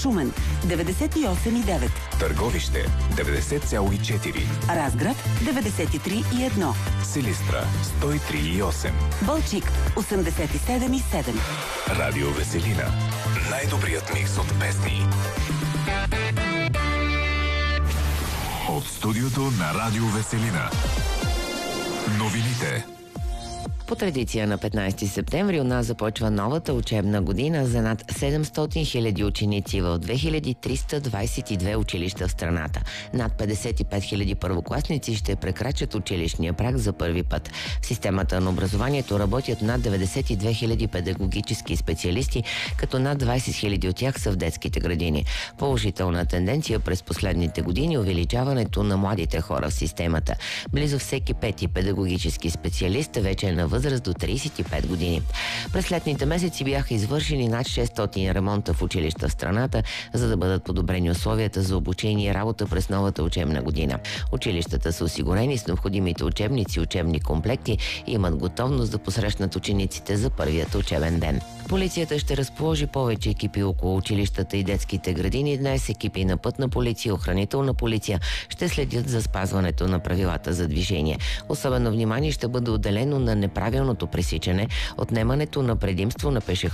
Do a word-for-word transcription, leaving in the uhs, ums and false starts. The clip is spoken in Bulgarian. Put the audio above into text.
Шумен деветдесет и осем и девет, Търговище деветдесет цяло и четири, Разград деветдесет и три и едно, Силистра сто и три и осем, Балчик осемдесет и седем и седем. Радио Веселина. Най-добрият микс от песни. От студиото на Радио Веселина. Новините. По традиция на петнайсети септември у нас започва новата учебна година за над седемстотин хиляди ученици в две хиляди триста двайсет и две училища в страната. Над петдесет и пет хиляди първокласници ще прекрачат училищния праг за първи път. В системата на образованието работят над деветдесет и две хиляди педагогически специалисти, като над двайсет хиляди от тях са в детските градини. Положителна тенденция през последните години е увеличаването на младите хора в системата. Близо всеки пети педагогически специалист вече е на възраст до трийсет и пет години. През летните месеци бяха извършени над шестстотин ремонта в училища в страната, за да бъдат подобрени условията за обучение и работа през новата учебна година. Училищата са осигурени с необходимите учебници и учебни комплекти и имат готовност да посрещнат учениците за първият учебен ден. Полицията ще разположи повече екипи около училищата и детските градини. Днес екипи на пътна полиция и охранителна полиция ще следят за спазването на правилата за движение. Особено внимание ще бъде отделено на неправилното пресичане, отнемането на предимство на пешеходите